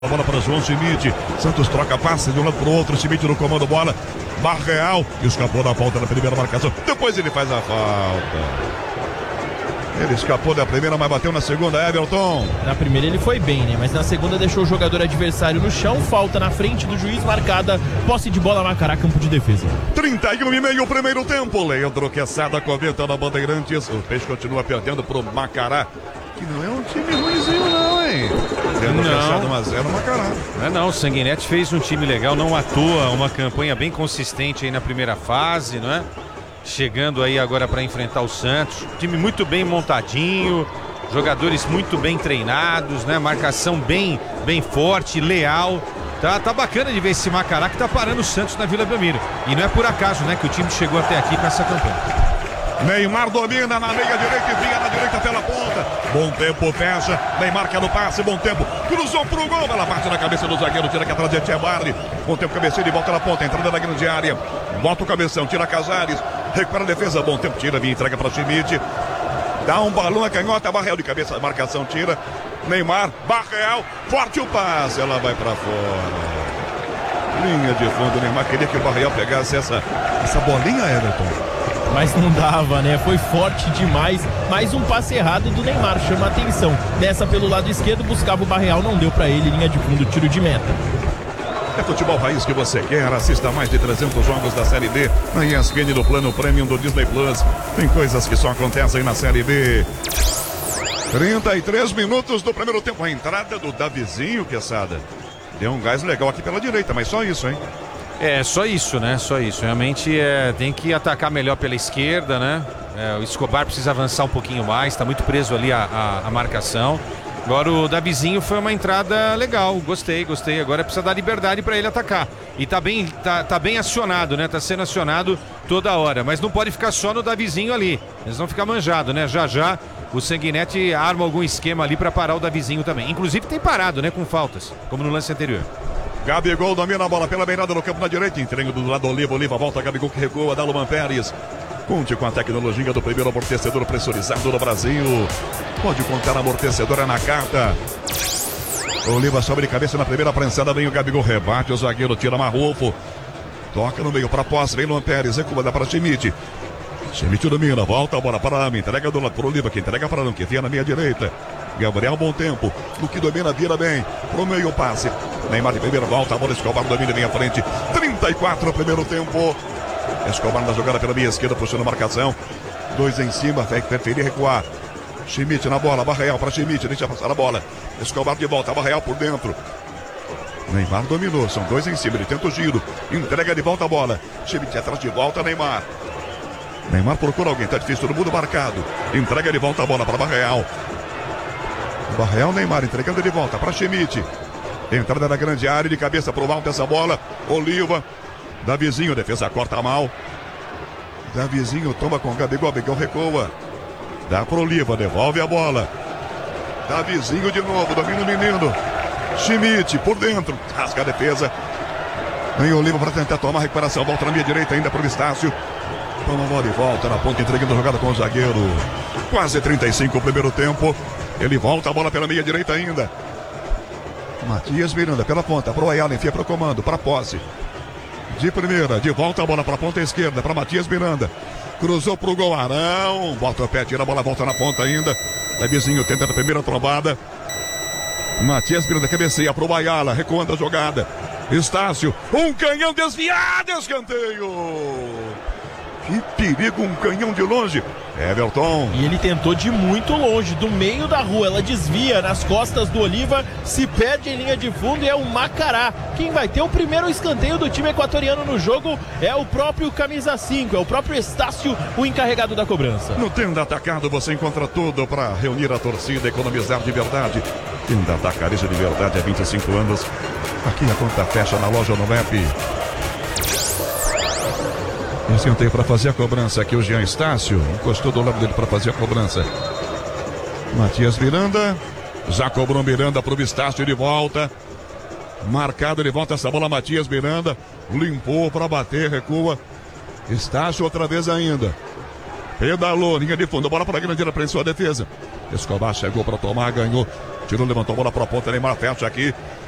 A bola para João Schmidt. Santos troca passe de um lado para o outro. Schmidt no comando, bola. Barreal. Escapou da falta na primeira marcação. Depois ele faz a falta. Ele escapou da primeira, mas bateu na segunda, Everton. Na primeira ele foi bem, né? Mas na segunda deixou o jogador adversário no chão. Falta na frente do juiz, marcada. Posse de bola, Macará, campo de defesa. 31,5 o primeiro tempo. Leandro Quesada comenta na Bandeirantes. O Peixe continua perdendo pro Macará, que não é um time ruimzinho não, hein? Leandro Quesada 1-0, Macará. Não, o Sanguinetti fez um time legal, não à toa, uma campanha bem consistente aí na primeira fase, não é? Chegando aí agora para enfrentar o Santos. Time muito bem montadinho, jogadores muito bem treinados, né? Marcação bem forte, leal. Tá bacana de ver esse Macará que tá parando o Santos na Vila Belmiro. E não é por acaso, né, que o time chegou até aqui com essa campanha. Neymar domina na meia direita e vinha na direita pela ponta. Bom tempo, fecha. Neymar quer no passe, bom tempo. Cruzou pro gol, ela bate na cabeça do zagueiro, tira aqui atrás de Etchebarri. Bom tempo, cabeceio de volta na ponta, entrada na grande área. Bota o cabeção, tira Casares. Recupera a defesa, bom tempo, tira, vinha, entrega para Schmidt. Dá um balão na canhota, Barreal de cabeça, marcação, tira. Neymar, Barreal, forte o passe, ela vai para fora. Linha de fundo, Neymar queria que o Barreal pegasse essa bolinha, Everton. Mas não dava, né? Foi forte demais. Mais um passe errado do Neymar, chama a atenção. Dessa pelo lado esquerdo, buscava o Barreal, não deu para ele, linha de fundo, tiro de meta. É futebol raiz que você quer, assista mais de 300 jogos da Série B na ESPN no plano Premium do Disney Plus. Tem coisas que só acontecem na Série B. 33 minutos do primeiro tempo, a entrada do Davizinho, Quesada. Deu um gás legal aqui pela direita, mas só isso, hein? É, só isso, né? Só isso. Realmente tem que atacar melhor pela esquerda, né? O Escobar precisa avançar um pouquinho mais, tá muito preso ali a marcação. Agora o Davizinho foi uma entrada legal, gostei. Agora precisa dar liberdade para ele atacar. E tá bem acionado, né? Tá sendo acionado toda hora, mas não pode ficar só no Davizinho ali. Eles vão ficar manjado, né? Já o Sanguinetti arma algum esquema ali para parar o Davizinho também. Inclusive tem parado, né? Com faltas, como no lance anterior. Gabigol domina a bola pela beirada no campo na direita, entrega do lado do Oliva, volta Gabigol que recua, Dalman Pérez. Conte com a tecnologia do primeiro amortecedor pressurizado do Brasil. Pode contar, amortecedor é na carta. Oliva sobe de cabeça na primeira prensada, vem o Gabigol, rebate, o zagueiro tira Marrufo. Toca no meio para posse, vem Luan Pérez, recua, dá para Schmidt. Schmidt domina, volta a bola para Arame, entrega do lado para Oliva, que entrega para Arame, que vem na meia direita. Gabriel, bom tempo, no que domina, vira bem, pro meio o passe. Neymar de primeira volta, a bola Escobar domina, vem à frente. 34 no primeiro tempo. Escobar na jogada pela meia esquerda, puxando a marcação. Dois em cima, vai preferir recuar. Schmidt na bola, Barreal para Schmidt, deixa passar a bola. Escobar de volta, Barreal por dentro. Neymar dominou, são dois em cima, ele tenta o giro. Entrega de volta a bola. Schmidt atrás de volta, Neymar. Neymar procura alguém, tá difícil, todo mundo marcado. Entrega de volta a bola para Barreal. Barreal, Neymar entregando de volta para Schmidt. Entrada na grande área, de cabeça pro alto essa bola. Oliva. Davizinho, defesa corta mal. Davizinho toma com Gabigol, Gabigol recua. Dá pro Oliva, devolve a bola. Davizinho de novo, domina o menino. Schmidt por dentro, rasga a defesa. Vem Oliva para tentar tomar a recuperação. Volta na minha direita ainda pro Estácio. Toma a bola e volta na ponta, entregando a jogada com o zagueiro. Quase 35 o primeiro tempo. Ele volta a bola pela meia direita ainda. Matias Miranda pela ponta, pro Ayala, enfia pro comando, para posse. De primeira, de volta a bola para a ponta esquerda, para Matias Miranda. Cruzou pro gol, Arão. Bota o pé, tira a bola, volta na ponta ainda. Davizinho tenta a primeira trombada. Matias Miranda cabeceia pro Ayala, recuando a jogada. Estácio, um canhão desviado, escanteio. Que perigo, um canhão de longe. Everton. E ele tentou de muito longe, do meio da rua. Ela desvia nas costas do Oliva, se perde em linha de fundo e é o Macará. Quem vai ter o primeiro escanteio do time equatoriano no jogo é o próprio camisa 5, é o próprio Estácio, o encarregado da cobrança. No Tenda Atacado você encontra tudo para reunir a torcida, economizar de verdade. Tenda Atacarejo de verdade há 25 anos. Aqui a conta fecha na loja no app. Eu sentei para fazer a cobrança aqui o Jean Estácio. Encostou do lado dele para fazer a cobrança. Matias Miranda. Já cobrou Miranda para o Estácio de volta. Marcado de volta essa bola, Matias Miranda. Limpou para bater, recua. Estácio outra vez ainda. Pedalou, linha de fundo, bola para a grande área, prensou a defesa. Escobar chegou para tomar, ganhou. Tirou, levantou a bola para a ponta, Neymar fecha aqui.